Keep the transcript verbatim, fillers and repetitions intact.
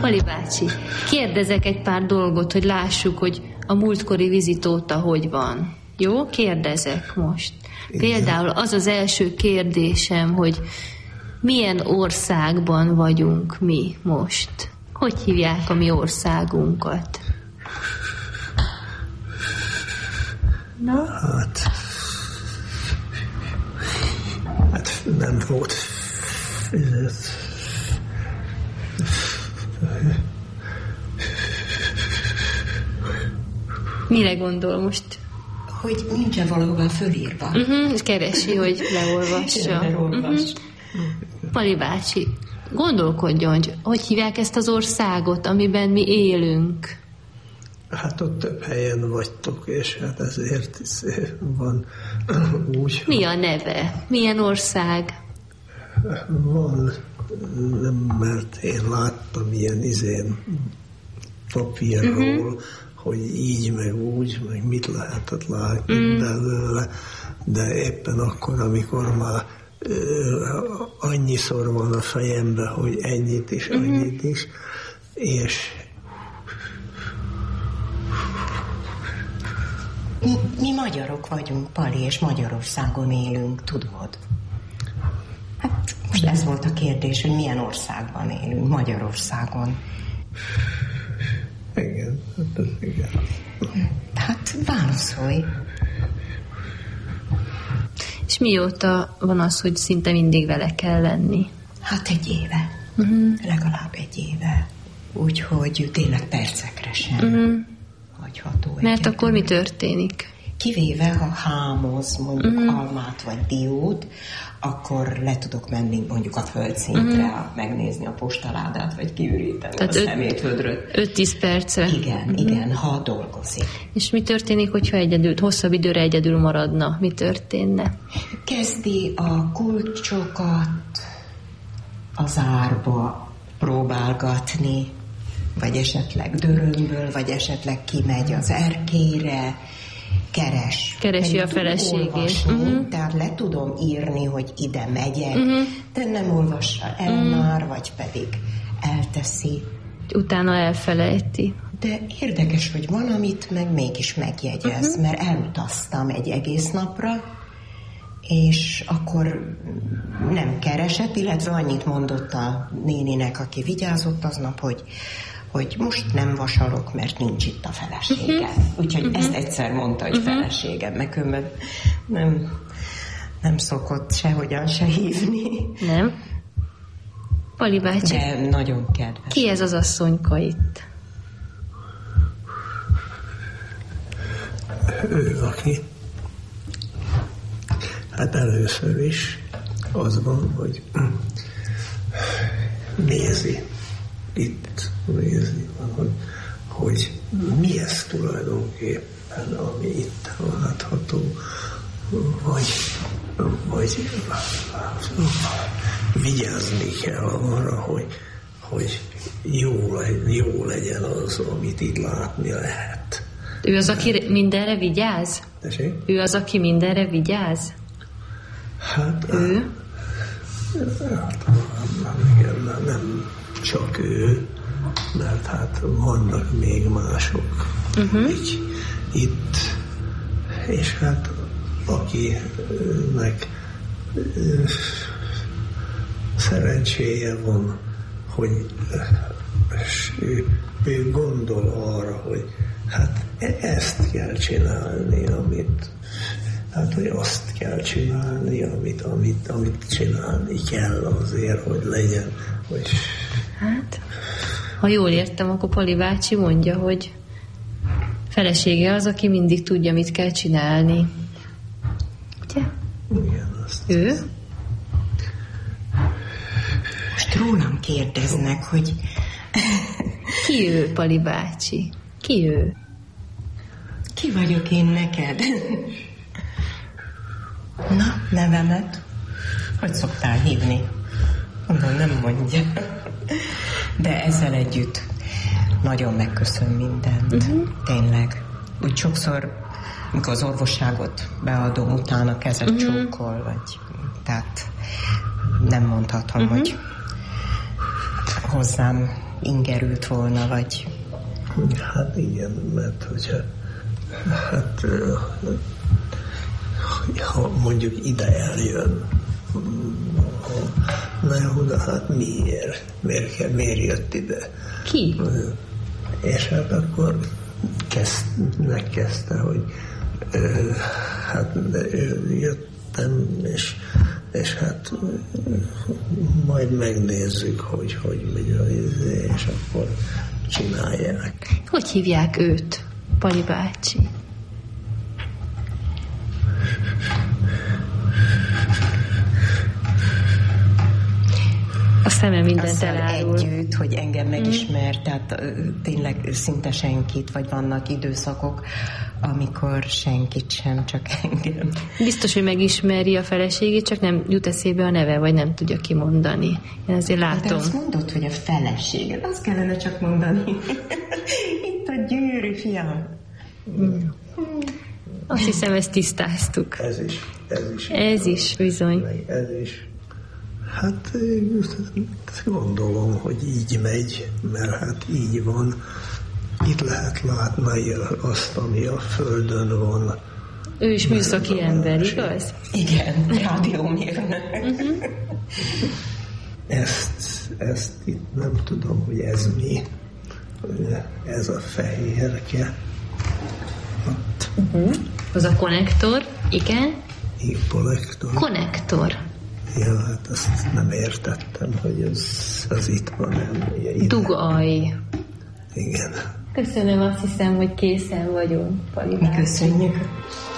Pali bácsi, kérdezek egy pár dolgot, hogy lássuk, hogy a múltkori vizitóta hogy van. Jó? Kérdezek most. Például az az első kérdésem, hogy milyen országban vagyunk mi most? Hogy hívják a mi országunkat? Na? Hát... Hát nem volt... Mire gondol most? Hogy nincsen valahol fölírva. Uh-huh, és keresi, hogy leolvassa. Uh-huh. Pali bácsi, gondolkodjon, hogy hogy hívják ezt az országot, amiben mi élünk? Hát ott több helyen vagytok, és hát ezért van úgy... Mi a neve? Milyen ország? Van, nem, mert én láttam ilyen izén papírról, uh-huh. hogy így, meg úgy, meg mit lehetett látni mm. belőle, de éppen akkor, amikor már uh, annyiszor van a fejembe, hogy ennyit is, mm-hmm. annyit is, és mi, mi magyarok vagyunk, Pali, és Magyarországon élünk, tudod? Hát most ez volt a kérdés, hogy milyen országban élünk, Magyarországon. Igen, hát igen. Hát válaszolj. És mióta van az, hogy szinte mindig vele kell lenni? Hát egy éve. Uh-huh. Legalább egy éve. Úgyhogy tényleg percekre sem uh-huh. hagyható. Mert akkor mi történik? Kivéve, ha hámoz mondjuk uh-huh. almát vagy diót, akkor le tudok menni mondjuk a földszintre, uh-huh. megnézni a postaládát, vagy kiüríteni tehát a öt, szemétvödröt. öt-tíz percre. Igen, uh-huh. igen, ha dolgozik. És mi történik, hogyha egyedül, hosszabb időre egyedül maradna? Mi történne? Kezdi a kulcsokat az árba próbálgatni, vagy esetleg dörömböl, vagy esetleg kimegy az erkélyre, keres. Keresi a feleségét. Uh-huh. Tehát le tudom írni, hogy ide megyek, uh-huh. de nem olvassa el uh-huh. már, vagy pedig elteszi. Utána elfelejti. De érdekes, hogy van, amit meg mégis megjegyez, uh-huh. mert elutaztam egy egész napra, és akkor nem keresett, illetve annyit mondott a néninek, aki vigyázott aznap, hogy hogy most nem vasalok, mert nincs itt a feleségem. Uh-huh. Úgyhogy uh-huh. ezt egyszer mondta, hogy uh-huh. feleségem, meg különben nem, nem szokott sehogyan se hívni. Nem? Pali bácsi. De nagyon kedves. Ki ez az asszonyka itt? Ő, aki hát először is az van, hogy nézi itt nézni, hogy, hogy mi ez tulajdonképpen, ami itt látható, vagy, vagy vigyázni kell arra, hogy, hogy jó, jó legyen az, amit itt látni lehet. Ő az, aki mindenre vigyáz? Tessék? Ő az, aki mindenre vigyáz? Hát, ő? Hát, nem, igen, nem, nem csak ő, mert hát vannak még mások uh-huh. így, itt, és hát akinek szerencséje van, hogy ő, ő gondol arra, hogy hát ezt kell csinálni, amit hát, hogy azt kell csinálni, amit, amit, amit csinálni kell azért, hogy legyen, hogy... Hát, ha jól értem, akkor Pali bácsi mondja, hogy felesége az, aki mindig tudja, mit kell csinálni. Ugye? Igen, azt ő? hiszem. Most rólam kérdeznek, hogy... Ki ő, Pali bácsi? Ki ő? Ki vagyok én neked? Na, nevemet? Hogy szoktál hívni? Mondom, nem mondja. De ezzel együtt nagyon megköszön mindent. Uh-huh. Tényleg. Úgy sokszor, amikor az orvosságot beadom, utána kezet uh-huh. csókol, vagy tehát nem mondhatom, uh-huh. hogy hozzám ingerült volna, vagy... Hát igen, mert hogyha hát ha mondjuk ide eljön, na jó, de hát miért? Miért, kell, miért jött ide? Ki? És hát akkor kezd, megkezdte, hogy hát jöttem, és, és hát majd megnézzük, hogy hogy megy az izé, és akkor csinálják. Hogy hívják őt, Pali bácsi? A szeme mindent Azzal elárul. együtt, hogy engem megismer, mm. tehát tényleg szinte senkit, vagy vannak időszakok, amikor senkit sem, csak engem. Biztos, hogy megismeri a feleségét, csak nem jut eszébe a neve, vagy nem tudja kimondani. Én azért látom. De azt mondod, hogy a feleséged, azt kellene csak mondani. Itt a Győri, fiam. Mm. Azt hiszem, ezt tisztáztuk. Ez is. Ez is, ez is bizony. Ez is. Hát gondolom, hogy így megy, mert hát így van. Itt lehet látni azt, ami a Földön van. Ő is műszaki ember, igaz? Igen, rádiómérnök. Uh-huh. Ezt, ezt itt nem tudom, hogy ez mi. Ez a fehérke. Uh-huh. Az a konnektor, igen? Igen, konnektor. Konnektor. Ja, hát azt nem értettem, hogy ez, az itt van. Nem, Dugaj. Igen. Köszönöm, azt hiszem, hogy készen vagyunk, Pali bácsi. Köszönjük.